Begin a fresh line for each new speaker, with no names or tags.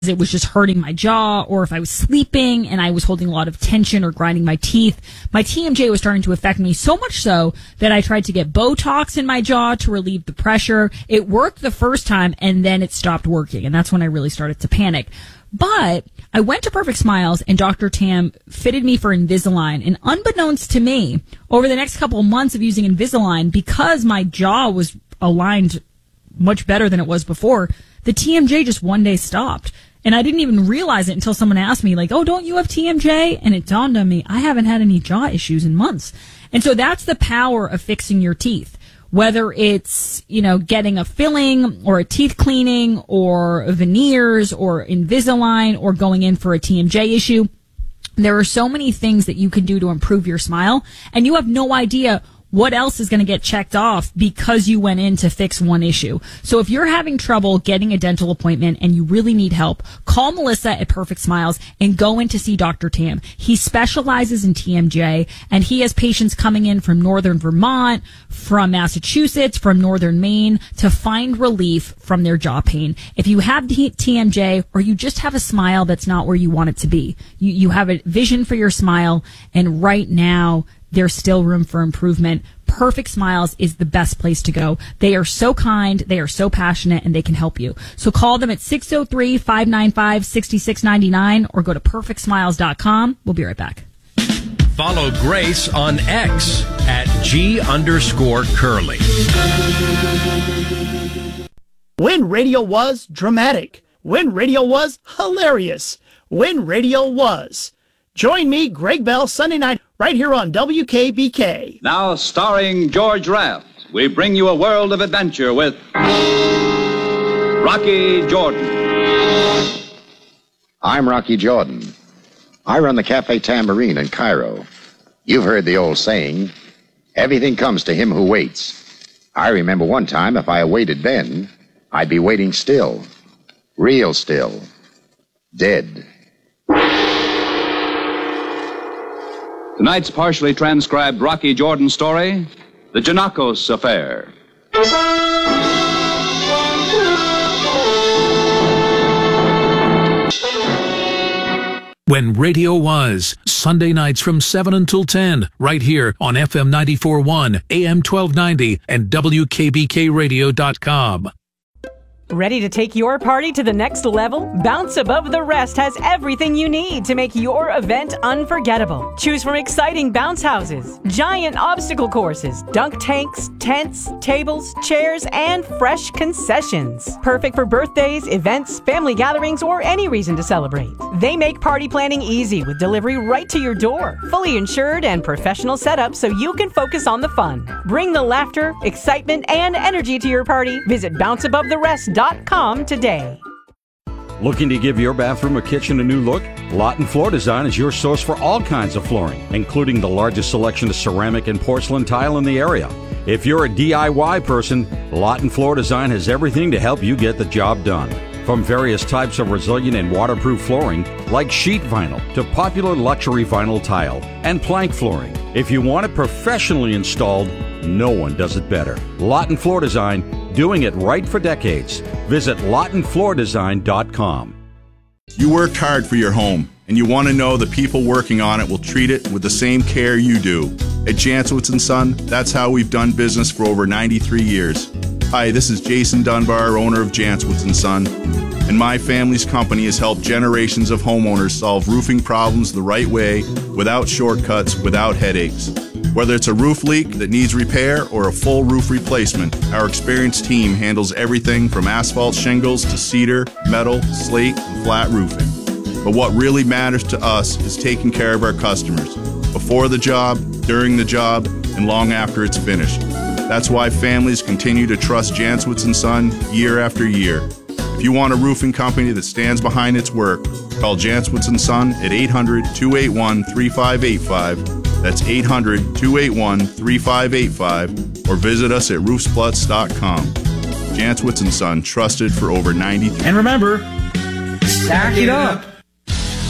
it was just hurting my jaw, or if I was sleeping and I was holding a lot of tension or grinding my teeth. My TMJ was starting to affect me so much so that I tried to get Botox in my jaw to relieve the pressure. It worked the first time, and then it stopped working, and that's when I really started to panic. But I went to Perfect Smiles, and Dr. Tam fitted me for Invisalign. And unbeknownst to me, over the next couple of months of using Invisalign, because my jaw was aligned much better than it was before, the TMJ just one day stopped. And I didn't even realize it until someone asked me, like, oh, don't you have TMJ? And it dawned on me, I haven't had any jaw issues in months. And so that's the power of fixing your teeth. Whether it's, getting a filling or a teeth cleaning or veneers or Invisalign or going in for a TMJ issue, there are so many things that you can do to improve your smile, and you have no idea what else is going to get checked off because you went in to fix one issue. So if you're having trouble getting a dental appointment and you really need help, call Melissa at Perfect Smiles and go in to see Dr. Tam. He specializes in TMJ, and he has patients coming in from northern Vermont, from Massachusetts, from northern Maine to find relief from their jaw pain. If you have TMJ, or you just have a smile that's not where you want it to be, you have a vision for your smile, and right now there's still room for improvement, Perfect Smiles is the best place to go. They are so kind, they are so passionate, and they can help you. So call them at 603-595-6699 or go to perfectsmiles.com. We'll be right back.
Follow Grace on X at @G_Curly.
When radio was dramatic. When radio was hilarious. When radio was. Join me, Greg Bell, Sunday night, right here on WKBK.
Now, starring George Raft, we bring you a world of adventure with Rocky Jordan.
I'm Rocky Jordan. I run the Cafe Tambourine in Cairo. You've heard the old saying, everything comes to him who waits. I remember one time, if I waited then, I'd be waiting still. Real still. Dead.
Tonight's partially transcribed Rocky Jordan story, The Janakos Affair.
When radio was, Sunday nights from 7 until 10, right here on FM 94.1, AM 1290, and WKBKRadio.com.
Ready to take your party to the next level? Bounce Above the Rest has everything you need to make your event unforgettable. Choose from exciting bounce houses, giant obstacle courses, dunk tanks, tents, tables, chairs, and fresh concessions. Perfect for birthdays, events, family gatherings, or any reason to celebrate. They make party planning easy with delivery right to your door. Fully insured and professional setup so you can focus on the fun. Bring the laughter, excitement, and energy to your party. Visit bounceabovetherest.com today.
Looking to give your bathroom or kitchen a new look? Lawton Floor Design is your source for all kinds of flooring, including the largest selection of ceramic and porcelain tile in the area. If you're a DIY person, Lawton Floor Design has everything to help you get the job done. From various types of resilient and waterproof flooring, like sheet vinyl, to popular luxury vinyl tile and plank flooring. If you want it professionally installed, no one does it better. Lawton Floor Design, doing it right for decades. Visit LawtonFloorDesign.com.
You worked hard for your home, and you want to know the people working on it will treat it with the same care you do. At Jantzowitz & Son, that's how we've done business for over 93 years. Hi, this is Jason Dunbar, owner of Jantzowitz & Son, and my family's company has helped generations of homeowners solve roofing problems the right way, without shortcuts, without headaches. Whether it's a roof leak that needs repair or a full roof replacement, our experienced team handles everything from asphalt shingles to cedar, metal, slate, and flat roofing. But what really matters to us is taking care of our customers, before the job, during the job, and long after it's finished. That's why families continue to trust Jantzowitz & Son year after year. If you want a roofing company that stands behind its work, call Jantzowitz & Son at 800-281-3585. That's 800-281-3585, or visit us at roofspluts.com. Jantzowitz & Son, trusted for over 93.
And remember, stack it up.